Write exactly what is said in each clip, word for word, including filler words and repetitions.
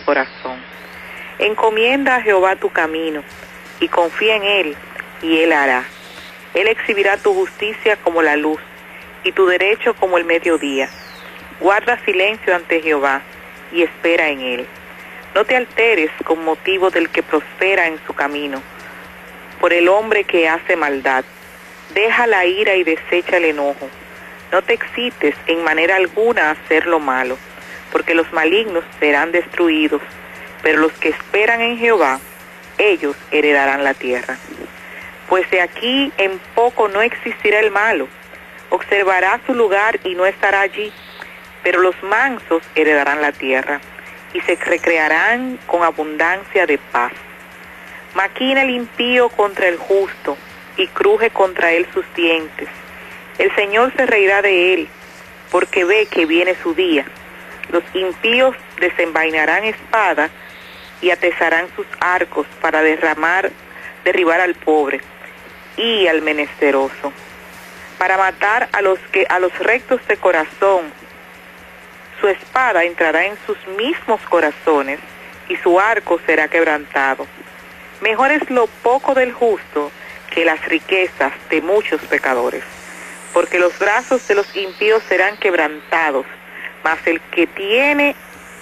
corazón. Encomienda a Jehová tu camino, y confía en Él, y Él hará. Él exhibirá tu justicia como la luz, y tu derecho como el mediodía. Guarda silencio ante Jehová, y espera en Él. No te alteres con motivo del que prospera en su camino, por el hombre que hace maldad. Deja la ira y desecha el enojo. No te excites en manera alguna a hacer lo malo, porque los malignos serán destruidos, pero los que esperan en Jehová, ellos heredarán la tierra. Pues de aquí en poco no existirá el malo, observará su lugar y no estará allí, pero los mansos heredarán la tierra, y se recrearán con abundancia de paz. Maquina el impío contra el justo, y cruje contra él sus dientes. El Señor se reirá de él, porque ve que viene su día. Los impíos desenvainarán espada y atezarán sus arcos para derramar, derribar al pobre y al menesteroso, para matar a los que a los rectos de corazón. Su espada entrará en sus mismos corazones y su arco será quebrantado. Mejor es lo poco del justo que las riquezas de muchos pecadores, porque los brazos de los impíos serán quebrantados, mas el que tiene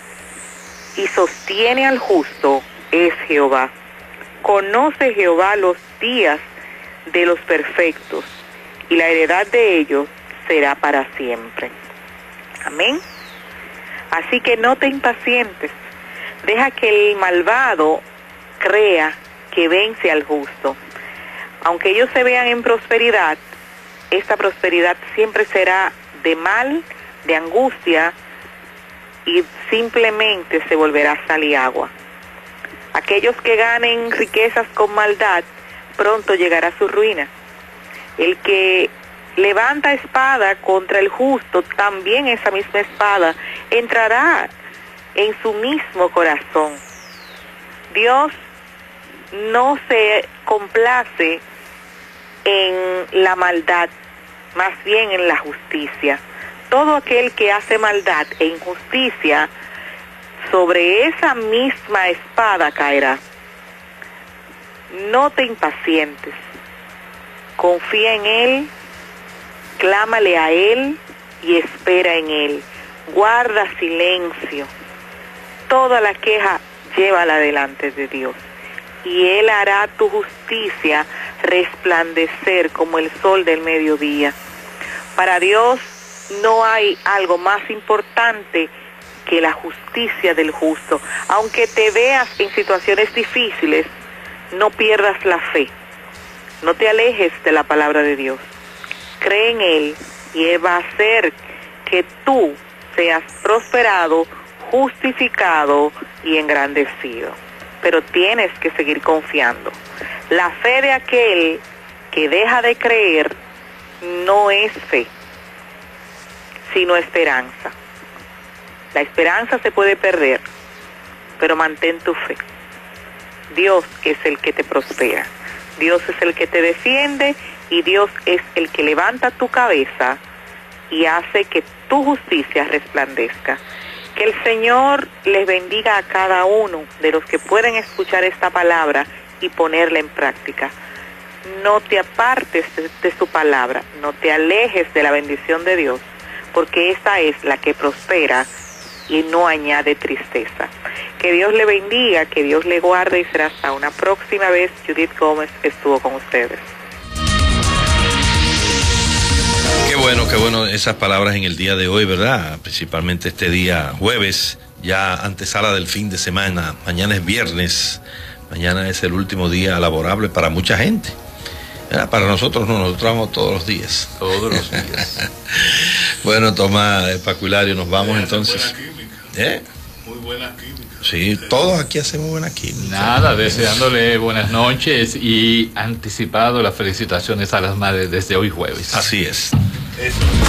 y sostiene al justo es Jehová. Conoce Jehová los días de los perfectos, y la heredad de ellos será para siempre. Amén. Así que no te impacientes, deja que el malvado crea que vence al justo. Aunque ellos se vean en prosperidad, esta prosperidad siempre será de mal, de angustia, y simplemente se volverá sal y agua. Aquellos que ganen riquezas con maldad, pronto llegará su ruina. El que levanta espada contra el justo, también esa misma espada entrará en su mismo corazón. Dios no se complace en la maldad, más bien en la justicia. Todo aquel que hace maldad e injusticia, sobre esa misma espada caerá. No te impacientes, confía en Él, clámale a Él y espera en Él. Guarda silencio. Toda la queja llévala delante de Dios, y Él hará tu justicia resplandecer como el sol del mediodía. Para Dios no hay algo más importante que la justicia del justo. Aunque te veas en situaciones difíciles, no pierdas la fe. No te alejes de la palabra de Dios. Cree en Él y Él va a hacer que tú seas prosperado, justificado y engrandecido. Pero tienes que seguir confiando. La fe de aquel que deja de creer no es fe, sino esperanza. La esperanza se puede perder, pero mantén tu fe. Dios es el que te prospera, Dios es el que te defiende, y Dios es el que levanta tu cabeza y hace que tu justicia resplandezca. Que el Señor les bendiga a cada uno de los que pueden escuchar esta palabra y ponerla en práctica. No te apartes de, de su palabra, no te alejes de la bendición de Dios, porque esta es la que prospera y no añade tristeza. Que Dios le bendiga, que Dios le guarde, y será hasta una próxima vez. Judith Gómez estuvo con ustedes. Qué bueno, qué bueno esas palabras en el día de hoy, ¿verdad? Principalmente este día jueves, ya antesala del fin de semana. Mañana es viernes, mañana es el último día laborable para mucha gente. ¿Verdad? Para nosotros no, nosotros trabajamos todos los días. Todos los días. Bueno, Tomás, Paco Hilario, nos vamos entonces. ¿Eh? Muy buena química. Sí, todos aquí hacemos buena química. Nada, deseándole buenas noches y anticipado las felicitaciones a las madres desde hoy jueves. Así es. Eso.